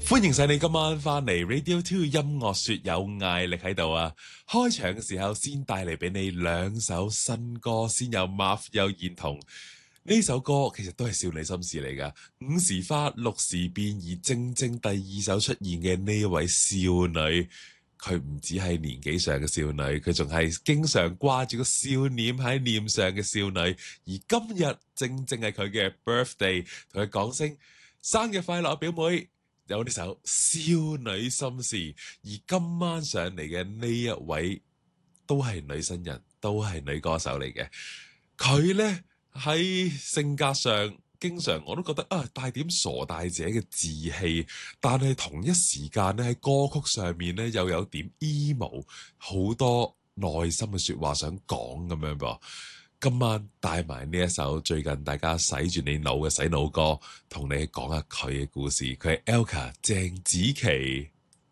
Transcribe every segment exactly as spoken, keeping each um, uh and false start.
歡迎晒你今晚翻嚟 Radio Two 音樂說有艾力喺度啊！開場嘅時候先帶嚟俾你兩首新歌，先有 Marf 有燕彤。呢首歌其實都係少女心事嚟噶，五時花六時變，而正正第二首出現嘅呢位少女，佢唔止係年紀上嘅少女，佢仲係經常掛住個笑臉喺臉上嘅少女。而今日正正係佢嘅 birthday， 同佢講聲生日快樂，表妹！有呢首少女心事，而今晚上嚟嘅呢一位都係女新人，都係女歌手嚟嘅。佢呢喺性格上，經常我都覺得啊，帶點傻大姐嘅志氣，但係同一時間呢，喺歌曲上面呢，又有點 emo， 好多內心嘅說話想講咁樣噃。今晚帶埋呢一首最近大家洗住你腦嘅洗腦歌，同你講下佢嘅故事。佢係 Elka 鄭子琪。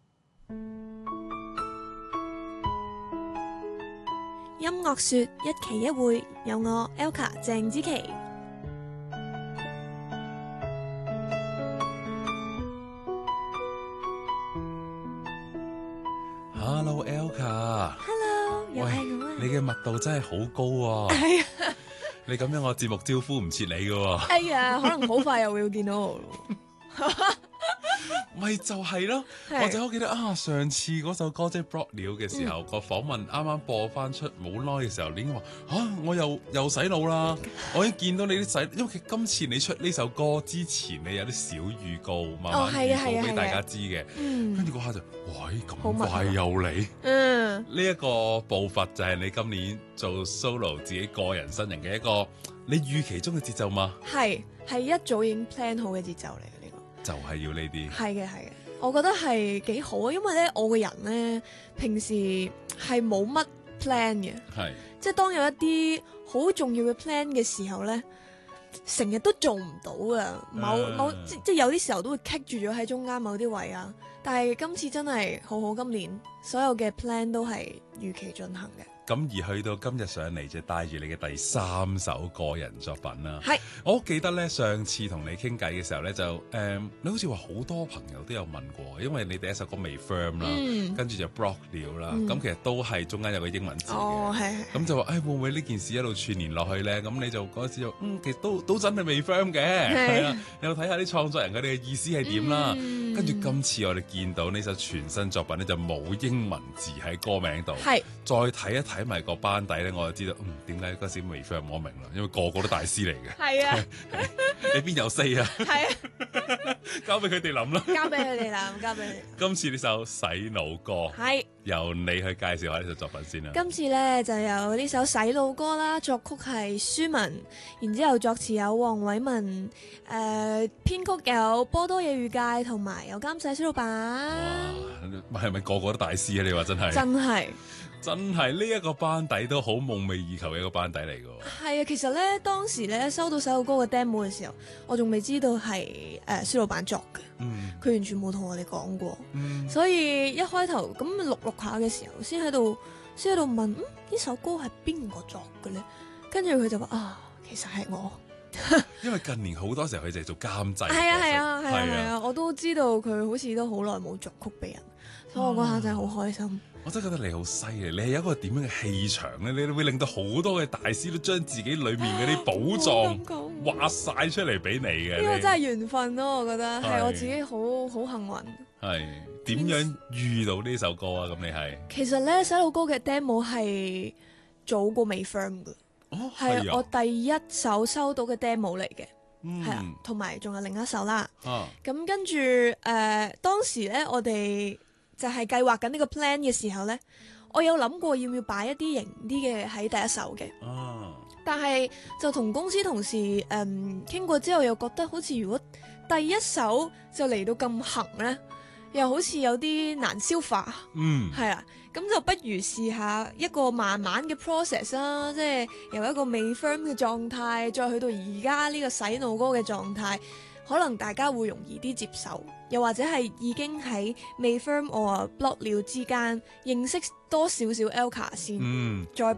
音樂說一期一會，有我 Elka 鄭子琪。 Hello Elka。 Hello，又係我啊！ 你嘅密度真係好高啊！ 係啊， 你咁樣我節目招呼唔切你㗎喎。 哎呀，可能好快又會見到我咯。 咪就係咯，我就好記得啊！上次嗰首歌即係 Brock 了嘅時候，個、嗯、訪問啱啱播翻出冇耐嘅時候，你已經話啊，我又又洗腦啦！我已經見到你啲洗，因為今次你出呢首歌之前，你有啲小預告，慢慢預告俾大家知嘅。跟住嗰下就，喂，咁快又嚟？嗯，呢一個步伐就係你今年做 solo 自己個人新人嘅一個你預期中嘅節奏嘛？ 係係一早已經 plan 好嘅節奏嚟。 就係要呢啲， 係嘅係嘅，我覺得係幾好啊，因為咧我個人咧平時係冇乜 plan 嘅，係即係當有一啲好重要嘅 plan 嘅時候咧，成日都做唔到啊，某、uh、某即即係有啲時候都會棘住咗喺中間某啲位啊，但係今次真係好好，今年所有嘅 plan 都係如期進行嘅。 咁而去到今日上嚟就帶住你嘅第三首個人作品啦。 係， 我記得咧上次同你傾偈嘅時候咧就誒、嗯，你好似話好多朋友都有問過，因為你第一首歌未 firm 啦，嗯、跟住就 Brock 了啦，咁、嗯、其實都係中間有個英文字嘅。哦，係。咁就話誒、哎、會唔會呢件事一路串連落去咧？咁你就嗰陣時就嗯，其實都都真係未 firm 嘅，係啦。你有睇下啲創作人佢哋嘅意思係點啦？嗯、跟住今次我哋見到呢首全新作品咧就冇英文字喺歌名度，係。再睇一睇。睇埋個班底咧，我就知道，嗯，點解嗰時未 firm 我明啦，因為個個都大師嚟嘅。係啊，你邊有四啊？係啊，交俾佢哋諗啦。 交俾佢哋諗，交俾佢哋。 今次呢首洗腦歌，係由你去介紹下呢首作品先啦。 今次咧就有呢首洗腦歌啦，作曲係舒文，然之後作詞有黃偉文，誒、呃、編曲有波多野裕介，同埋有監製蕭老闆。 哇，係咪個個都大師啊？你話真係？真係。真係呢一個班底都好夢寐以求嘅一個班底嚟㗎。 係啊，其實咧當時咧收到首歌嘅 demo 嘅時候，我仲未知道係誒蕭老闆作嘅，嗯，佢完全冇同我哋講過，嗯，所以一開頭咁錄錄下嘅時候，先喺度先喺度問，嗯，呢首歌係邊個作嘅咧？跟住佢就話啊，其實係我。 因為近年好多時候佢就係做監製， 係啊係啊係啊係啊，我都知道佢好似都好耐冇作曲俾人，所以我嗰下真係好開心。 我真係覺得你好犀利，你係有一個點樣嘅氣場咧？你會令到好多嘅大師都將自己裏面嗰啲寶藏挖晒出嚟俾你嘅。 呢個真係緣分咯，我覺得係我自己好好幸運。 係點樣遇到呢首歌啊？咁你係其實咧，洗腦歌嘅 demo 係早過未 firm 嘅。係、哦、我第一首收到嘅 demo 嚟嘅，係、嗯、啊，同埋仲有另一首啦。咁、啊、跟住誒、呃，當時咧我哋就係計劃緊呢個 plan 嘅時候咧，我有諗過要唔要擺一啲型啲嘅喺第一首嘅。啊、但係就同公司同事誒傾、呃、過之後，又覺得好似如果第一首就嚟到咁行咧，又好似有啲難消化。嗯，係啊。咁就不如試下一個慢慢嘅 process 啦，即係由一個未 firm 嘅狀態，再去到而家呢個洗腦歌嘅狀態，可能大家會容易啲接受，又或者係已經喺未 firm or block 了之間認識多少少 Elka 先，嗯，再